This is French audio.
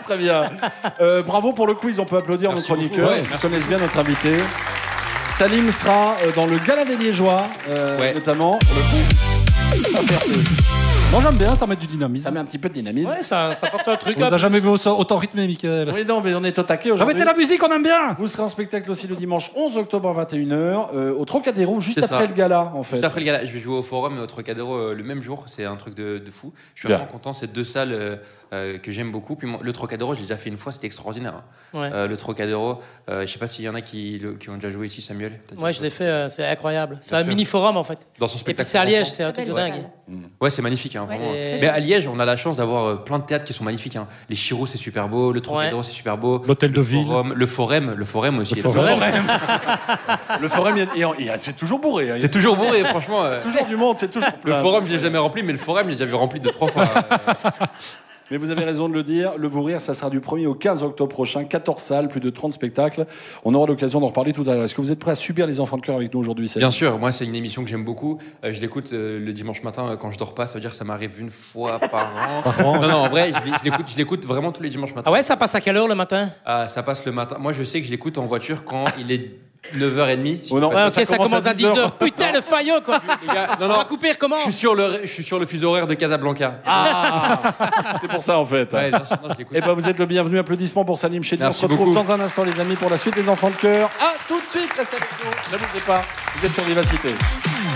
Très bien. Bravo pour le quiz, on peut applaudir nos chroniqueurs qui connaissent bien notre invité. Salim sera dans le Gala des Liégeois, notamment. Pour le coup. Moi j'aime bien, ça met du dynamisme. Ça met un petit peu de dynamisme. Ouais, ça porte un truc. On vous a jamais vu autant rythmé, Mickaël. Oui, non, mais on est au taquet aujourd'hui. Remettez la musique, on aime bien. Vous serez en spectacle aussi le dimanche 11 octobre à 21h au Trocadéro, juste après le gala, en fait. Juste après le gala, je vais jouer au Forum et au Trocadéro le même jour. C'est un truc de fou. Je suis vraiment content. C'est deux salles que j'aime beaucoup. Puis le Trocadéro, j'ai déjà fait une fois, c'était extraordinaire. Le Trocadéro, je sais pas s'il y en a qui ont déjà joué ici, Samuel. Ouais, je l'ai fait, c'est incroyable. C'est un mini-forum en fait. Dans son spectacle. Et puis c'est à Liège, c'est un truc de dingue. Ouais, c'est magnifique, hein, vraiment. Mais à Liège, on a la chance d'avoir plein de théâtres qui sont magnifiques. Hein. Les Chiros, c'est super beau. Le Trocadéro, c'est super beau. L'hôtel de ville. Le Forum aussi. Le Forum, c'est toujours bourré. C'est toujours bourré, franchement. Toujours du monde, c'est toujours plein. Le Forum, je l'ai jamais rempli, mais le Forum, j'ai déjà vu rempli 2-3 fois. Mais vous avez raison de le dire, le Vous Rire, ça sera du 1er au 15 octobre prochain, 14 salles, plus de 30 spectacles. On aura l'occasion d'en reparler tout à l'heure. Est-ce que vous êtes prêts à subir les enfants de cœur avec nous aujourd'hui? Bien sûr, moi c'est une émission que j'aime beaucoup. Je l'écoute le dimanche matin quand je dors pas, ça veut dire que ça m'arrive une fois par an. Non, en vrai, je l'écoute vraiment tous les dimanches matins. Ah ouais, ça passe à quelle heure le matin? Ça passe le matin. Moi je sais que je l'écoute en voiture quand il est 9h30. Ouais, ok, ça commence à 10h. Putain, le faillot, quoi. Les gars, on va couper, comment? Je suis sur le fuseau horaire de Casablanca. C'est pour ça, en fait. Ouais, non, je l'écoute. Eh ben, vous êtes le bienvenu. Applaudissements pour Salim Chedi. On se retrouve dans un instant, les amis, pour la suite des enfants de cœur. À tout de suite, restez avec nous. Ne bougez pas. Vous êtes sur Vivacité.